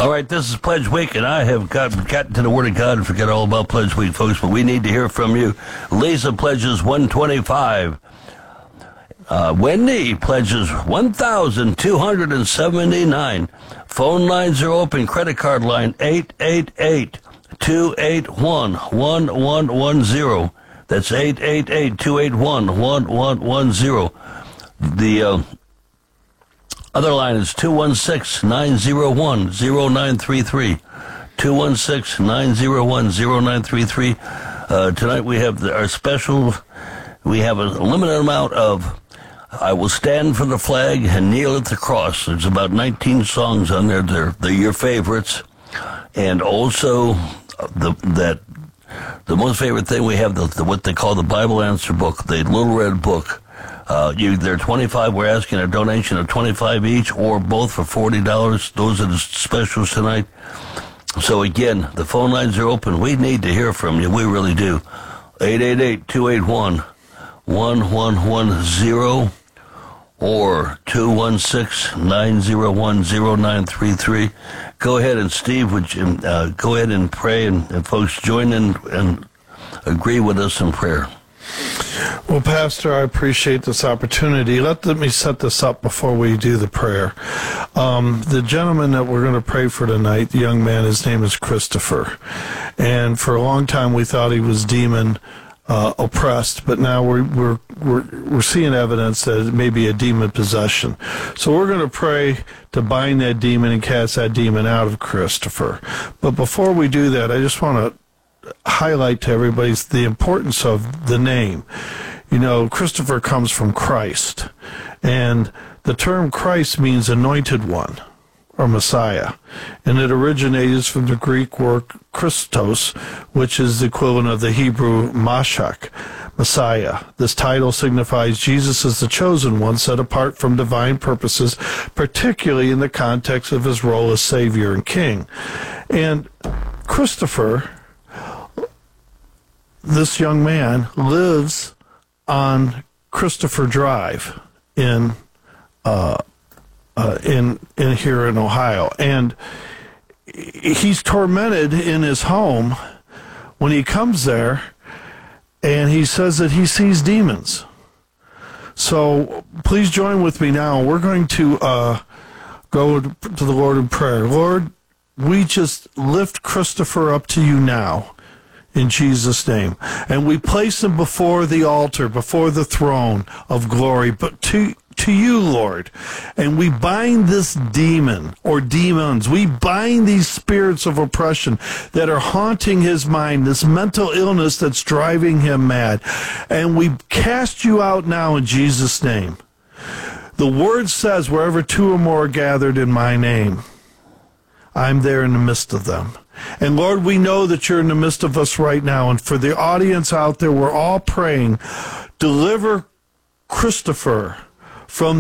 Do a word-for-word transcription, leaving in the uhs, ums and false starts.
All right, this is Pledge Week, and I have got, gotten to the Word of God and forget all about Pledge Week, folks, but we need to hear from you. Lisa pledges one twenty-five. Uh, Wendy pledges one thousand two hundred seventy-nine. Phone lines are open. Credit card line eight eight eight, two eight one, one one one zero. That's eight eight eight, two eight one, one one one zero. The uh, other line is two one six, nine zero one, zero nine three three. two one six, nine zero one, zero nine three three. Uh, tonight we have the, our special, we have a limited amount of I Will Stand for the Flag and Kneel at the Cross. There's about nineteen songs on there. They're, they're your favorites. And also, the that the most favorite thing we have, the, the what they call the Bible Answer Book, the Little Red Book. Uh, you, they're twenty-five. We're asking a donation of twenty-five each, or both for forty dollars. Those are the specials tonight. So again, the phone lines are open. We need to hear from you. We really do. eight eight eight, two eight one, one one one zero or two one six, nine zero one, zero nine three three. Go ahead, and Steve, would you uh, go ahead and pray, and, and folks join in and agree with us in prayer. Well, Pastor, I appreciate this opportunity. Let, let me set this up before we do the prayer. Um, the gentleman that we're going to pray for tonight, the young man, his name is Christopher. And for a long time we thought he was demon uh, oppressed, but now we're, we're, we're, we're seeing evidence that it may be a demon possession. So we're going to pray to bind that demon and cast that demon out of Christopher. But before we do that, I just want to highlight to everybody the importance of the name. You know, Christopher comes from Christ, and the term Christ means anointed one or Messiah, and it originates from the Greek word Christos, which is the equivalent of the Hebrew Mashiach, Messiah. This title signifies Jesus is the chosen one, set apart from divine purposes, particularly in the context of his role as Savior and King. And Christopher, this young man, lives on Christopher Drive in uh, uh, in in here in Ohio, and he's tormented in his home when he comes there, and he says that he sees demons. So please join with me now. We're going to uh, go to the Lord in prayer. Lord, we just lift Christopher up to you now, in Jesus' name. And we place him before the altar, before the throne of glory, but to, to you, Lord. And we bind this demon or demons. We bind these spirits of oppression that are haunting his mind, this mental illness that's driving him mad. And we cast you out now in Jesus' name. The word says, wherever two or more are gathered in my name, I'm there in the midst of them. And Lord, we know that you're in the midst of us right now. And for the audience out there, we're all praying, deliver Christopher from